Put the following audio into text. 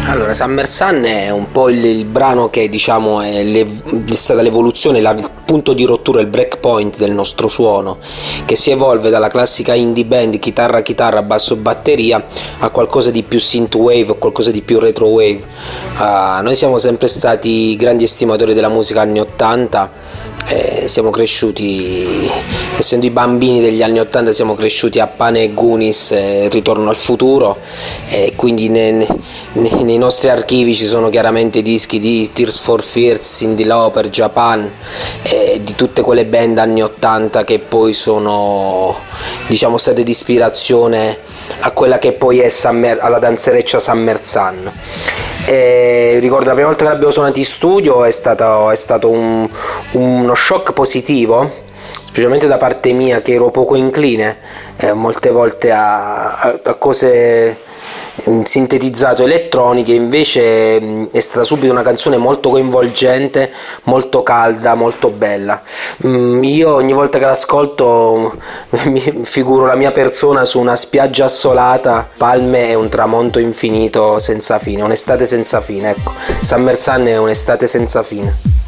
Allora, Summer Sun è un po' il brano che diciamo è stata l'evoluzione, il punto di rottura, il break point del nostro suono, che si evolve dalla classica indie band chitarra, basso, batteria a qualcosa di più synthwave, qualcosa di più retrowave. Noi siamo sempre stati grandi estimatori della musica anni 80. Siamo cresciuti, essendo i bambini degli anni 80, siamo cresciuti a Pane e Goonies, Ritorno al futuro, e quindi nei nostri archivi ci sono chiaramente dischi di Tears for Fears, Cyndi Lauper, Japan, di tutte quelle band anni 80 che poi sono, diciamo, state di ispirazione a quella che poi è alla danzereccia Summer Sun. Ricordo la prima volta che l'abbiamo suonato in studio è stato uno shock positivo, specialmente da parte mia, che ero poco incline molte volte a cose sintetizzato elettroniche. Invece è stata subito una canzone molto coinvolgente, molto calda, molto bella. Io ogni volta che l'ascolto mi figuro la mia persona su una spiaggia assolata, palme e un tramonto infinito senza fine, un'estate senza fine. Ecco, Summer Sun è un'estate senza fine.